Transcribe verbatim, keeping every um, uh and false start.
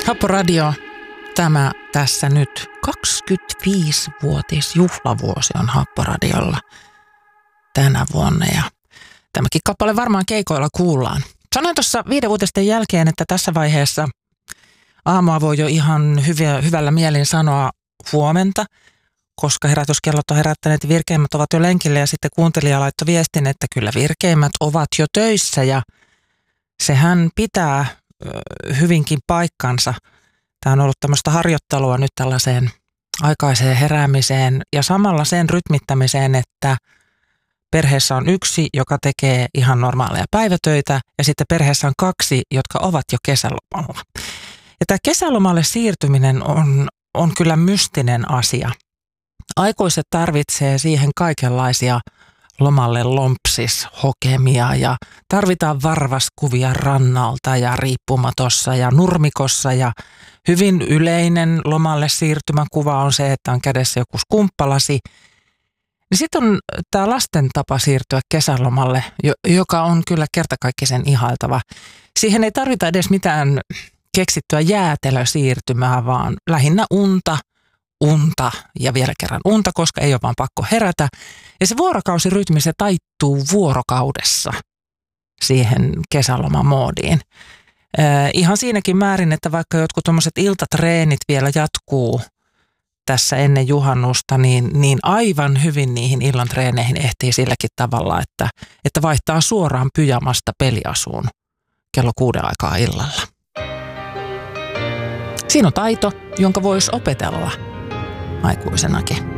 Happoradio, tämä tässä nyt kaksikymmentäviisivuotisjuhlavuosi on Happoradiolla tänä vuonna ja tämäkin kappale varmaan keikoilla kuullaan. Sanoin tuossa viiden uutisten jälkeen, että tässä vaiheessa aamua voi jo ihan hyviä, hyvällä mielin sanoa huomenta, koska herätyskellot on herättäneet, virkeimmät ovat jo lenkillä ja sitten kuuntelija laittoi viestin, että kyllä virkeimmät ovat jo töissä ja sehän pitää hyvinkin paikkansa. Tämä on ollut tämmöistä harjoittelua nyt tällaiseen aikaiseen heräämiseen ja samalla sen rytmittämiseen, että perheessä on yksi, joka tekee ihan normaaleja päivätöitä ja sitten perheessä on kaksi, jotka ovat jo kesälomalla. Ja tämä kesälomalle siirtyminen on, on kyllä mystinen asia. Aikuiset tarvitsee siihen kaikenlaisia lomalle lompsis hokemia ja tarvitaan varvaskuvia rannalta ja riippumatossa ja nurmikossa ja hyvin yleinen lomalle siirtymäkuva on se, että on kädessä joku skumppalasi. Sitten on tämä lasten tapa siirtyä kesälomalle, joka on kyllä kertakaikkisen ihailtava. Siihen ei tarvita edes mitään keksittyä jäätelösiirtymää, vaan lähinnä unta, unta ja vielä kerran unta, koska ei ole vaan pakko herätä. Ja se vuorokausirytmi, se taittuu vuorokaudessa siihen kesälomamoodiin. Äh, ihan siinäkin määrin, että vaikka jotkut tuommoiset iltatreenit vielä jatkuu tässä ennen juhannusta, niin, niin aivan hyvin niihin illan treeneihin ehtii silläkin tavalla, että, että vaihtaa suoraan pyjamasta peliasuun kello kuuden aikaa illalla. Siinä on taito, jonka voisi opetella aikuisenakin.